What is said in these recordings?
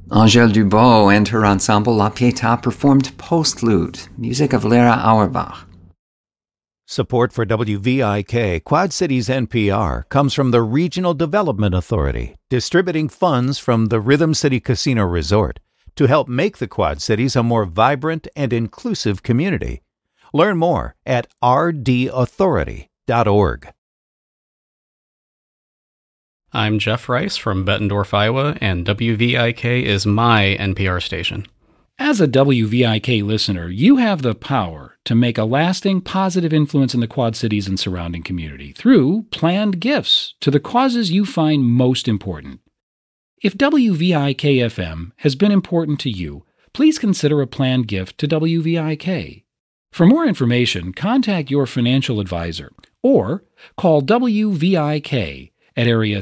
Angèle Dubois and her ensemble La Pietà performed Postlude, music of Lera Auerbach. Support for WVIK Quad Cities NPR comes from the Regional Development Authority, distributing funds from the Rhythm City Casino Resort to help make the Quad Cities a more vibrant and inclusive community. Learn more at rdauthority.org. I'm Jeff Rice from Bettendorf, Iowa, and WVIK is my NPR station. As a WVIK listener, you have the power to make a lasting positive influence in the Quad Cities and surrounding community through planned gifts to the causes you find most important. If WVIK-FM has been important to you, please consider a planned gift to WVIK. For more information, contact your financial advisor or call WVIK at area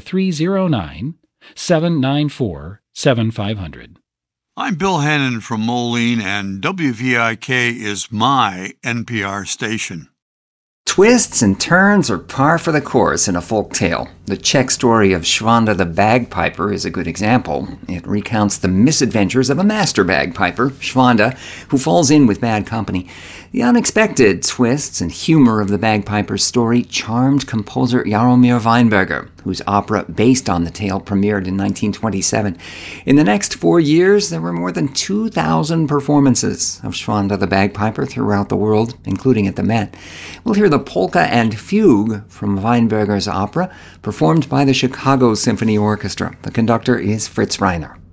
309-794-7500. I'm Bill Hannon from Moline, and WVIK is my NPR station. Twists and turns are par for the course in a folk tale. The Czech story of Svanda the Bagpiper is a good example. It recounts the misadventures of a master bagpiper, Svanda, who falls in with bad company. The unexpected twists and humor of the bagpiper's story charmed composer Jaromír Weinberger, whose opera based on the tale premiered in 1927. In the next 4 years, there were more than 2,000 performances of Svanda the Bagpiper throughout the world, including at the Met. We'll hear the polka and fugue from Weinberger's opera, performed by the Chicago Symphony Orchestra. The conductor is Fritz Reiner.